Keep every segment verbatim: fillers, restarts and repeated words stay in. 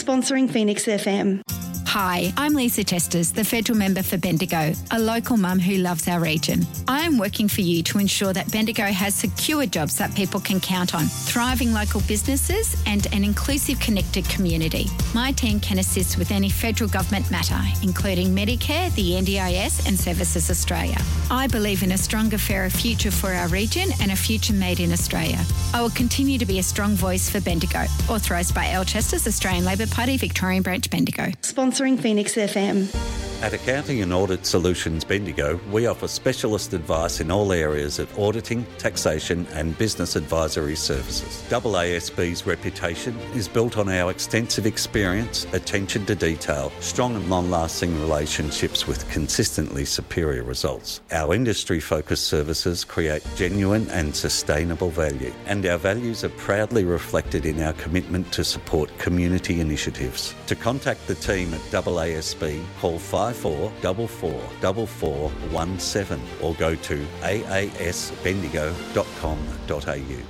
Sponsoring Phoenix F M. Hi, I'm Lisa Testers, the federal member for Bendigo, a local mum who loves our region. I am working for you to ensure that Bendigo has secure jobs that people can count on, thriving local businesses and an inclusive, connected community. My team can assist with any federal government matter, including Medicare, the N D I S and Services Australia. I believe in a stronger, fairer future for our region and a future made in Australia. I will continue to be a strong voice for Bendigo. Authorised by Alchester's Australian Labor Party, Victorian Branch, Bendigo. Sponsoring Phoenix F M. At Accounting and Audit Solutions Bendigo, we offer specialist advice in all areas of auditing, taxation and business advisory services. A A S B's reputation is built on our extensive experience, attention to detail, strong and long-lasting relationships with consistently superior results. Our industry-focused services create genuine and sustainable value, and our values are proudly reflected in our commitment to support community initiatives. To contact the team at A A S B, call five four four four four four one seven or go to a a s bendigo dot com dot a u.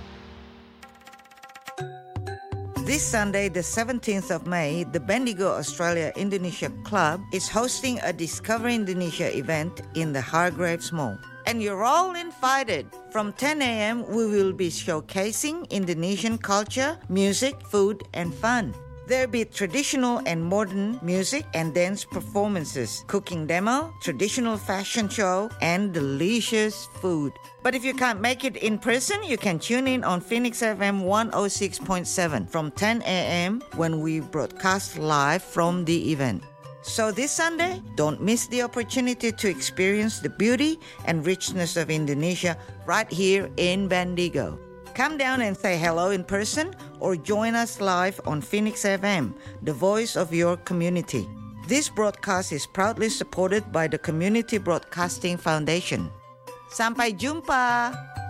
This Sunday, the seventeenth of May, the Bendigo Australia Indonesia Club is hosting a Discover Indonesia event in the Hargreaves Mall. And you're all invited. From ten a.m, we will be showcasing Indonesian culture, music, food, and fun. There'll be traditional and modern music and dance performances, cooking demo, traditional fashion show, and delicious food. But if you can't make it in person, you can tune in on Phoenix F M one oh six point seven from ten a.m. when we broadcast live from the event. So this Sunday, don't miss the opportunity to experience the beauty and richness of Indonesia right here in Bendigo. Come down and say hello in person or join us live on Phoenix F M, the voice of your community. This broadcast is proudly supported by the Community Broadcasting Foundation. Sampai jumpa!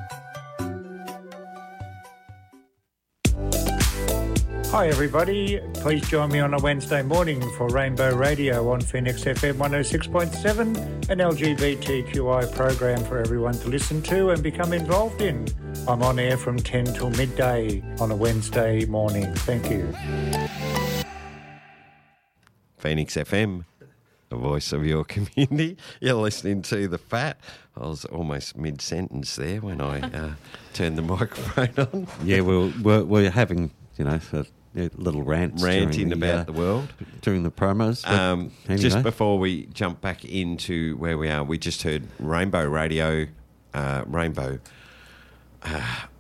Hi everybody, please join me on a Wednesday morning for Rainbow Radio on Phoenix F M one oh six point seven, an L G B T Q I program for everyone to listen to and become involved in. I'm on air from ten till midday on a Wednesday morning. Thank you. Phoenix F M, the voice of your community. You're listening to The Fat. I was almost mid-sentence there when I uh, turned the microphone on. Yeah, we're, we're, we're having, you know, a little rants. Ranting the, about uh, the world. During the promos. Um, anyway. Just before we jump back into where we are, we just heard Rainbow Radio, uh, Rainbow... Uh,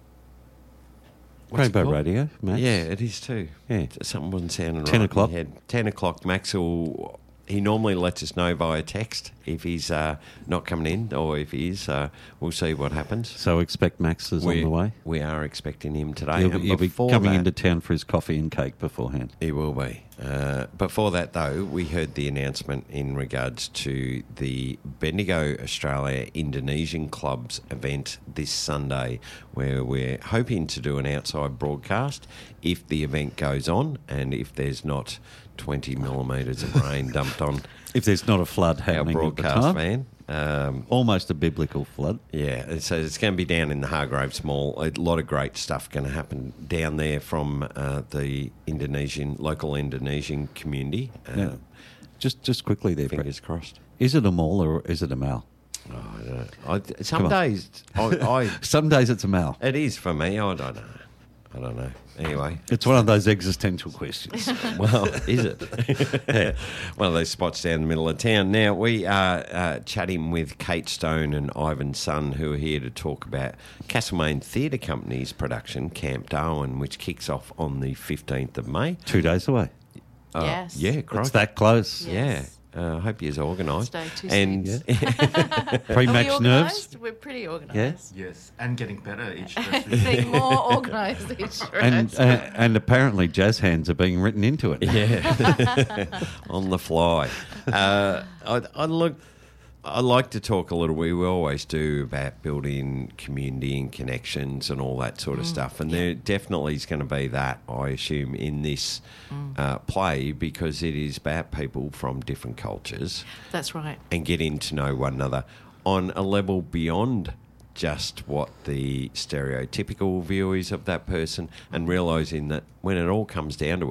Rainbow Radio, Max. Yeah, it is too. Yeah. Something wasn't sounding Ten right. o'clock. In my head. Ten o'clock. Max will... He normally lets us know via text if he's uh, not coming in, or if he is. Uh, we'll see what happens. So expect Max is we, on the way? We are expecting him today. He'll, he'll be coming that, into town for his coffee and cake beforehand. He will be. Uh, before that, though, we heard the announcement in regards to the Bendigo Australia Indonesian Club's event this Sunday, where we're hoping to do an outside broadcast if the event goes on and if there's not twenty millimetres of rain dumped on. If there's not a flood our happening broadcast at the time. van. Um, Almost a biblical flood. Yeah, so it's going to be down in the Hargreaves Mall. A lot of great stuff going to happen down there from uh, the Indonesian, local Indonesian community. Uh, Yeah. Just just quickly there, Fingers Brett. crossed. Is it a mall or is it a mall? Oh, I don't know. I, some Come on. days, I, I Some days it's a mall. it is for me. I don't know. I don't know. Anyway, It's one of those existential questions. well, is it? Yeah. One of those spots down the middle of town. Now, we are uh, chatting with Kate Stone and Ivan Sun, who are here to talk about Castlemaine Theatre Company's production, Camp Darwin, which kicks off on the fifteenth of May. Two days away. Uh, Yes. Yeah, It's crikey. that close. Yeah. Uh, I hope you're organised. Stay two And sleeps. Pre-match Are we nerves. organised? We're pretty organised. Yes, and getting better each day. Getting more organised each And dress. uh, and apparently jazz hands are being written into it. Yeah, on the fly. Uh, I, I look. I like to talk a little. We always do about building community and connections and all that sort of stuff. And there definitely is going to be that, I assume, in this uh, play, because it is about people from different cultures That's right. and getting to know one another on a level beyond just what the stereotypical view is of that person, and realising that when it all comes down to it,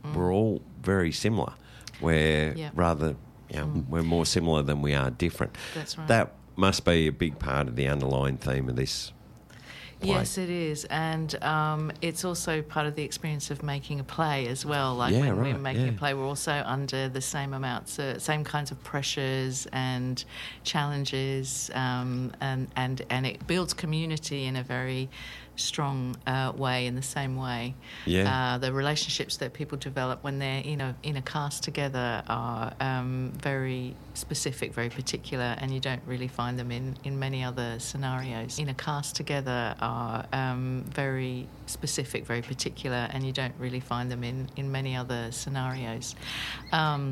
we're all very similar. We're Yeah. rather, you know, Mm. we're more similar than we are different. That's right. That must be a big part of the underlying theme of this play. Yes, it is, and um, it's also part of the experience of making a play as well. Like Yeah, when we're right, making yeah. a play, we're also under the same amounts, uh, same kinds of pressures and challenges, um, and and and it builds community in a very strong uh, way. In the same way, Yeah. uh, the relationships that people develop when they're you know in a cast together are um, very specific, very particular, and you don't really find them in, in many other scenarios. In a cast together are um, very specific, very particular, and you don't really find them in, in many other scenarios. Um,